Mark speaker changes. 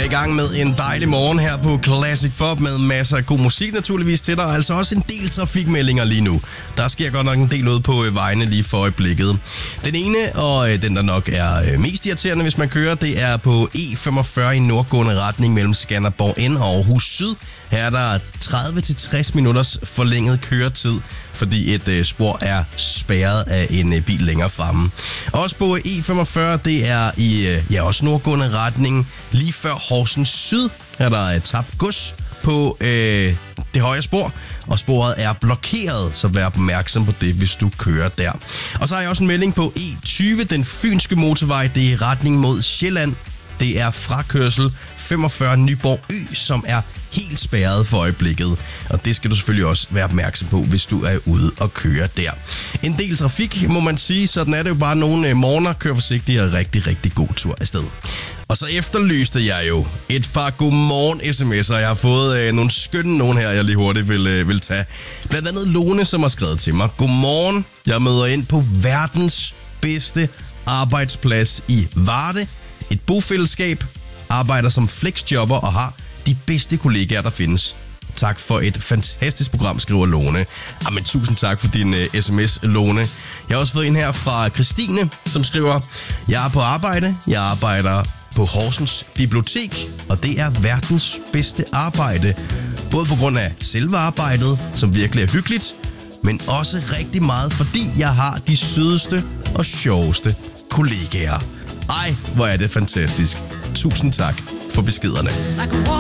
Speaker 1: i gang med en dejlig morgen her på Classic Pop med masser af god musik naturligvis til dig. Altså også en del trafikmeldinger lige nu. Der sker godt nok en del ud på vejene lige for øjeblikket. Den ene, og den der nok er mest irriterende, hvis man kører, det er på E45 i nordgående retning mellem Skanderborg N og Aarhus Syd. Her er der 30-60 minutters forlænget køretid, fordi et spor er spærret af en bil længere fremme. Også på E45, det er i også nordgående retning lige før Horsens Syd. Her er der tabt gods på det højre spor, og sporet er blokeret, så vær opmærksom på det, hvis du kører der. Og så har jeg også en melding på E20, den fynske motorvej, det er i retning mod Sjælland. Det er frakørsel 45 Nyborg Ø, som er helt spærret for øjeblikket. Og det skal du selvfølgelig også være opmærksom på, hvis du er ude og køre der. En del trafik, må man sige, sådan er det jo bare nogle morgener. Kør forsigtigt og rigtig, rigtig god tur afsted. Og så efterlyste jeg jo et par godmorgen sms'er. Jeg har fået nogle skønne nogen her, jeg lige hurtigt vil tage. Blandt andet Lone, som har skrevet til mig. Godmorgen, jeg møder ind på verdens bedste arbejdsplads i Varde. Et bofællesskab, arbejder som flexjobber og har de bedste kollegaer, der findes. Tak for et fantastisk program, skriver Lone. Jamen, tusind tak for din sms, Lone. Jeg har også fået en her fra Christine, som skriver: Jeg er på arbejde. Jeg arbejder på Horsens Bibliotek, og det er verdens bedste arbejde. Både på grund af selve arbejdet, som virkelig er hyggeligt, men også rigtig meget, fordi jeg har de sødeste og sjoveste kollegaer. Ej, hvor er det fantastisk. Tusind tak for beskederne.